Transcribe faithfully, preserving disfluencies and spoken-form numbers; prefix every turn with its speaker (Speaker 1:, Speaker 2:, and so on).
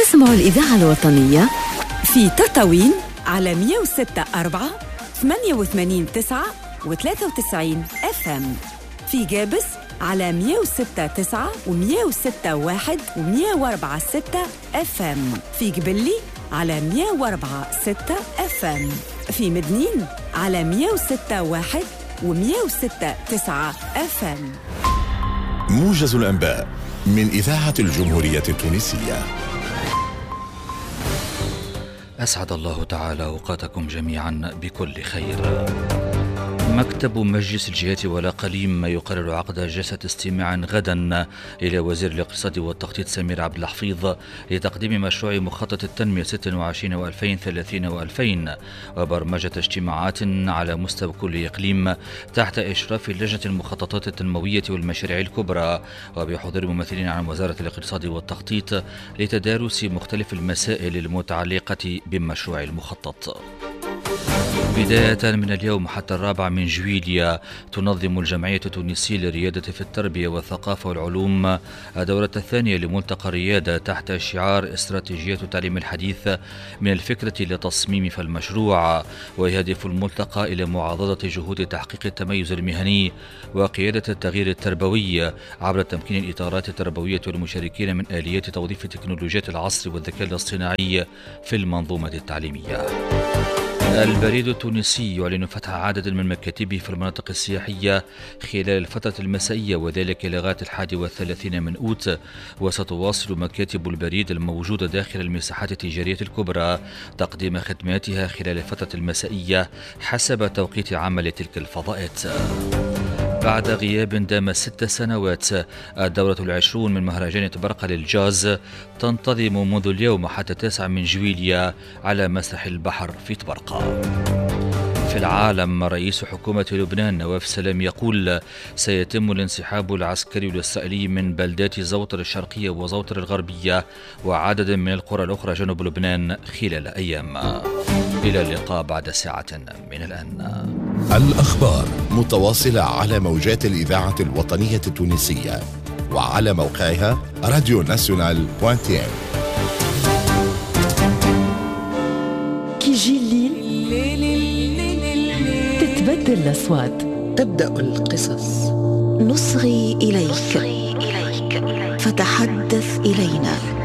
Speaker 1: تسمعوا الإذاعة الوطنية في تطاوين على مية وستة أربعة ثمانية وثمانين تسعة وثلاثة وتسعين اف ام، في جابس على مية وستة تسعة ومية وستة واحد ومية وأربعة ستة اف ام، في قبلي على مية وأربعة ستة اف ام، في مدنين على مية وستة واحد ومية وستة تسعة اف ام.
Speaker 2: موجز الأنباء من إذاعة الجمهورية التونسية.
Speaker 3: أسعد الله تعالى أوقاتكم جميعا بكل خير. مكتب مجلس الجهات والأقاليم يقرر عقد جلسة استماع غدا إلى وزير الاقتصاد والتخطيط سمير عبد الحفيظ لتقديم مشروع مخطط التنمية ستة وعشرين وألفين وثلاثين وألفين وبرمجة اجتماعات على مستوى كل إقليم تحت إشراف لجنة المخططات التنموية والمشاريع الكبرى وبحضور ممثلين عن وزارة الاقتصاد والتخطيط لتدارس مختلف المسائل المتعلقة بمشروع المخطط. بداية من اليوم حتى الرابع من جويليا تنظم الجمعية التونسية للريادة في التربية والثقافة والعلوم الدورة الثانية لملتقى الريادة تحت شعار استراتيجية التعليم الحديث من الفكرة إلى التصميم فالمشروع، ويهدف الملتقى إلى معاضدة جهود تحقيق التميز المهني وقيادة التغيير التربوي عبر تمكين الإطارات التربوية والمشاركين من آليات توظيف تكنولوجيات العصر والذكاء الاصطناعي في المنظومة التعليمية. البريد التونسي يعلن فتح عدد من مكاتبه في المناطق السياحية خلال الفترة المسائية وذلك لغاية الحادي والثلاثين من أوت، وستواصل مكاتب البريد الموجودة داخل المساحات التجارية الكبرى تقديم خدماتها خلال الفترة المسائية حسب توقيت عمل تلك الفضاءات. بعد غياب دام ست سنوات الدورة العشرون من مهرجان تبرقة للجاز تنتظم منذ اليوم حتى التاسع من جويليا على مسرح البحر في تبرقة. في العالم، رئيس حكومة لبنان نواف سلام يقول سيتم الانسحاب العسكري الإسرائيلي من بلدات زوطر الشرقية وزوطر الغربية وعدد من القرى الأخرى جنوب لبنان خلال أيام. إلى اللقاء بعد ساعة من الآن.
Speaker 2: الأخبار متواصلة على موجات الإذاعة الوطنية التونسية وعلى موقعها راديو ناسيونال دوت تي ام.
Speaker 1: كي يجي الليل تتبدل الأصوات،
Speaker 4: تبدأ القصص،
Speaker 5: نصغي إليك فتحدث إلينا.